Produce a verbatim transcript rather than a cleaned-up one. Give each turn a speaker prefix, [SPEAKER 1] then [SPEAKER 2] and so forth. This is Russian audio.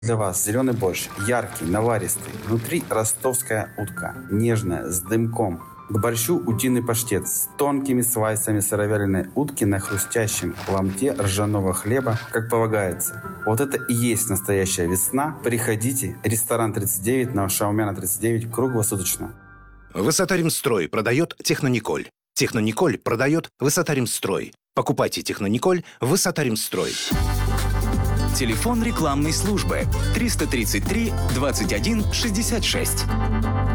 [SPEAKER 1] Для вас зеленый борщ, яркий, наваристый, внутри ростовская утка, нежная, с дымком. К борщу утиный паштет с тонкими слайсами сыровяленой утки на хрустящем ломте ржаного хлеба, как полагается. Вот это и есть настоящая весна. Приходите, ресторан тридцать девять на Шаумяна тридцать девять, круглосуточно.
[SPEAKER 2] Высота-Ремстрой продает Технониколь. Технониколь продает Высота-Ремстрой. Покупайте Технониколь Высота-Ремстрой.
[SPEAKER 3] Телефон рекламной службы триста тридцать три двадцать один шестьдесят шесть.